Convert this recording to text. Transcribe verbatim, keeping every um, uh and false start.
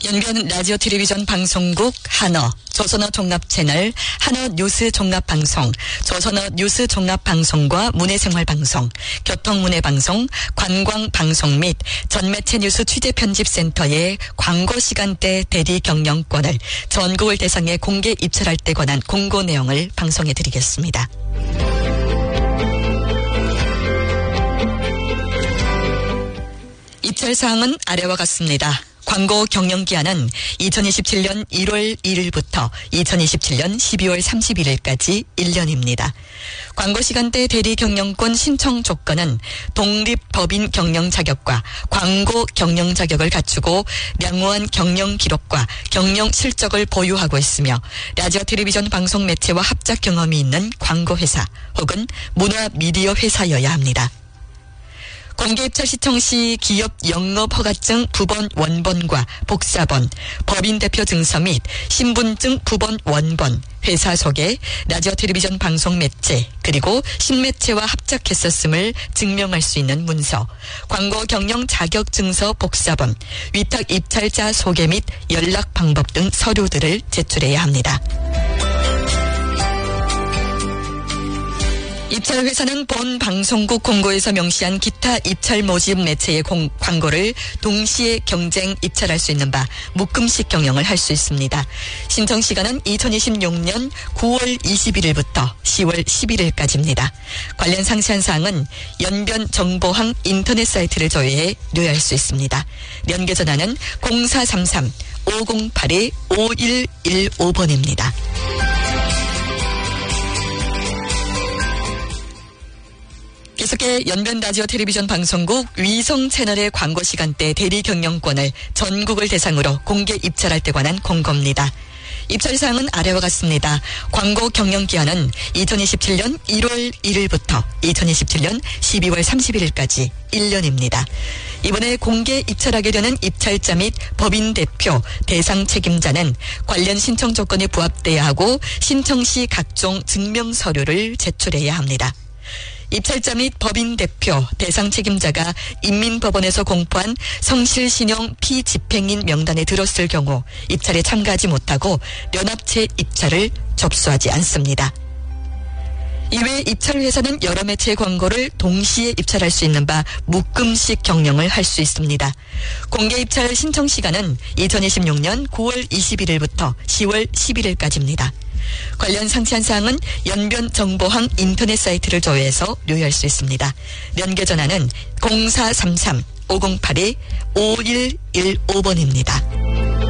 연변 라디오 텔레비전 방송국 한어, 조선어 종합채널 한어 뉴스 종합방송, 조선어 뉴스 종합방송과 문해생활방송, 교통문해방송, 관광방송 및 전매체 뉴스 취재편집센터의 광고 시간대 대리 경영권을 전국을 대상에 공개 입찰할 때 관한 공고 내용을 방송해 드리겠습니다. 입찰 사항은 아래와 같습니다. 광고 경영기한은 이천이십칠년 일월 일일부터 이천이십칠년 십이월 삼십일일까지 일 년입니다. 광고 시간대 대리 경영권 신청 조건은 독립법인 경영 자격과 광고 경영 자격을 갖추고 양호한 경영 기록과 경영 실적을 보유하고 있으며 라디오 텔레비전 방송 매체와 합작 경험이 있는 광고회사 혹은 문화 미디어 회사여야 합니다. 공개 입찰 시청 시 기업 영업 허가증 부번 원본과 복사본, 법인 대표 증서 및 신분증 부번 원본, 회사 소개, 라디오 텔레비전 방송 매체, 그리고 신매체와 합작했었음을 증명할 수 있는 문서, 광고 경영 자격 증서 복사본, 위탁 입찰자 소개 및 연락 방법 등 서류들을 제출해야 합니다. 입찰 회사는 본 방송국 공고에서 명시한 기타 입찰 모집 매체의 공, 광고를 동시에 경쟁 입찰할 수 있는 바 묶음식 경영을 할 수 있습니다. 신청 시간은 이천이십육년 구월 이십일일부터 시월 십일일까지입니다. 관련 상세한 사항은 연변 정보항 인터넷 사이트를 조회해 료할 수 있습니다. 연계 전화는 공사삼삼 오공팔이 오일일오번입니다. 계속해 연변 라디오 텔레비전 방송국 위성 채널의 광고 시간대 대리 경영권을 전국을 대상으로 공개 입찰할 때 관한 공고입니다. 입찰 사항은 아래와 같습니다. 광고 경영 기한은 이천이십칠년 일월 일일부터 이천이십칠년 십이월 삼십일일까지 일 년입니다. 이번에 공개 입찰하게 되는 입찰자 및 법인 대표, 대상 책임자는 관련 신청 조건에 부합돼야 하고 신청 시 각종 증명 서류를 제출해야 합니다. 입찰자 및 법인 대표, 대상 책임자가 인민법원에서 공포한 성실신용 피집행인 명단에 들었을 경우 입찰에 참가하지 못하고 연합체 입찰을 접수하지 않습니다. 이외 입찰 회사는 여러 매체의 광고를 동시에 입찰할 수 있는 바 묶음식 경영을 할 수 있습니다. 공개 입찰 신청 시간은 이천이십육년 구월 이십일일부터 시월 십일일까지입니다. 관련 상세한 사항은 연변 정보항 인터넷 사이트를 조회해서 료할 수 있습니다. 연계 전화는 공사삼삼 오공팔이 오일일오번입니다.